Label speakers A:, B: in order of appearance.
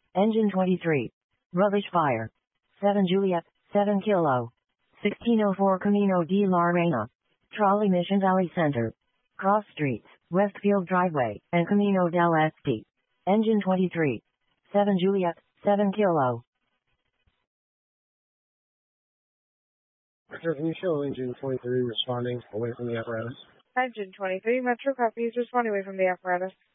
A: Engine 23. Rubbish fire. 7 Juliet, 7 Kilo. 1604 Camino de la Reina. Trolley Mission Valley Center. Cross Streets, Westfield Driveway, and Camino del Este. Engine 23. 7 Juliet, 7 Kilo.
B: Sir, can you show engine 23 responding away from the apparatus?
C: Engine 23, Metro copies responding away from the apparatus.